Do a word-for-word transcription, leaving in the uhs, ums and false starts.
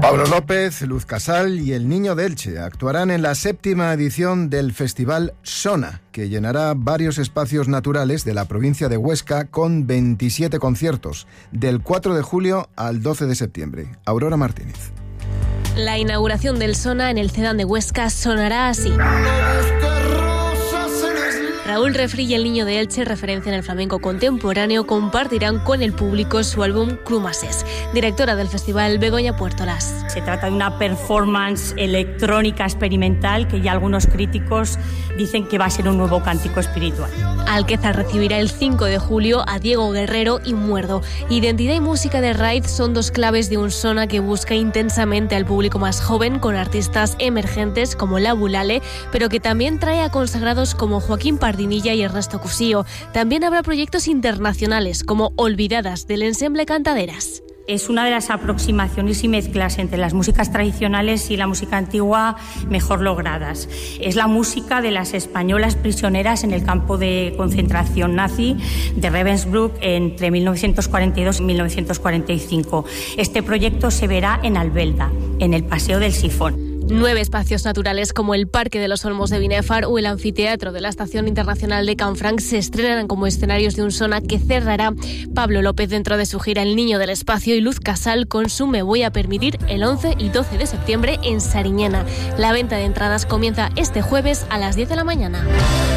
Pablo López, Luz Casal y El Niño de Elche actuarán en la séptima edición del Festival Sona, que llenará varios espacios naturales de la provincia de Huesca con veintisiete conciertos, del cuatro de julio al doce de septiembre. Aurora Martínez. La inauguración del Sona en el Cedán de Huesca sonará así. Raúl Refri y El Niño de Elche, referencia en el flamenco contemporáneo, compartirán con el público su álbum Crumases. Directora del festival, Begoña Puertolas. Se trata de una performance electrónica experimental que ya algunos críticos dicen que va a ser un nuevo cántico espiritual. Alquezar recibirá el cinco de julio a Diego Guerrero y Muerdo. Identidad y música de Raid son dos claves de un Sona que busca intensamente al público más joven, con artistas emergentes como La Bulale, pero que también trae a consagrados como Joaquín Pardinilla y Ernesto Cusío. También habrá proyectos internacionales como Olvidadas, del ensemble Cantaderas. Es una de las aproximaciones y mezclas entre las músicas tradicionales y la música antigua mejor logradas. Es la música de las españolas prisioneras en el campo de concentración nazi de Ravensbrück entre mil novecientos cuarenta y dos y mil novecientos cuarenta y cinco. Este proyecto se verá en Albelda, en el Paseo del Sifón. Nueve espacios naturales como el Parque de los Olmos de Binefar o el Anfiteatro de la Estación Internacional de Canfranc se estrenan como escenarios de un Sona que cerrará Pablo López dentro de su gira El Niño del Espacio y Luz Casal con su Me Voy a Permitir el once y doce de septiembre en Sariñena. La venta de entradas comienza este jueves a las diez de la mañana.